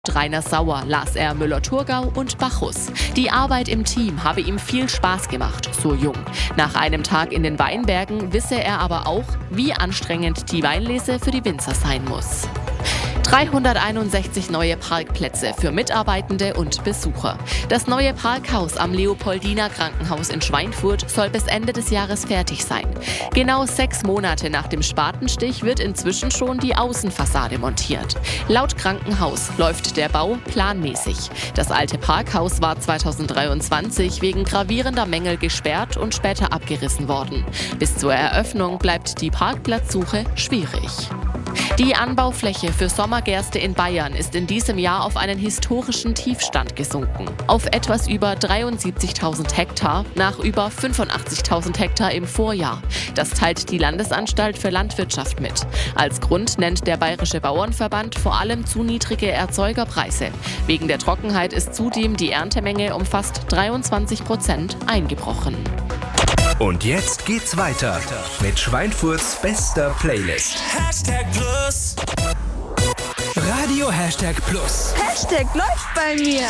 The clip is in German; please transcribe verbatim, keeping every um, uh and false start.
Rainer Sauer las er Müller-Thurgau und Bacchus. Die Arbeit im Team habe ihm viel Spaß gemacht, so Jung. Nach einem Tag in den Weinbergen wisse er aber auch, wie anstrengend die Weinlese für die Winzer sein muss. dreihunderteinundsechzig neue Parkplätze für Mitarbeitende und Besucher. Das neue Parkhaus am Leopoldiner Krankenhaus in Schweinfurt soll bis Ende des Jahres fertig sein. Genau sechs Monate nach dem Spatenstich wird inzwischen schon die Außenfassade montiert. Laut Krankenhaus läuft der Bau planmäßig. Das alte Parkhaus war zweitausenddreiundzwanzig wegen gravierender Mängel gesperrt und später abgerissen worden. Bis zur Eröffnung bleibt die Parkplatzsuche schwierig. Die Anbaufläche für Sommergerste in Bayern ist in diesem Jahr auf einen historischen Tiefstand gesunken. Auf etwas über dreiundsiebzigtausend Hektar nach über fünfundachtzigtausend Hektar im Vorjahr. Das teilt die Landesanstalt für Landwirtschaft mit. Als Grund nennt der Bayerische Bauernverband vor allem zu niedrige Erzeugerpreise. Wegen der Trockenheit ist zudem die Erntemenge um fast dreiundzwanzig Prozent eingebrochen. Und jetzt geht's weiter mit Schweinfurts bester Playlist. Hashtag Plus. Radio Hashtag Plus. Hashtag läuft bei mir.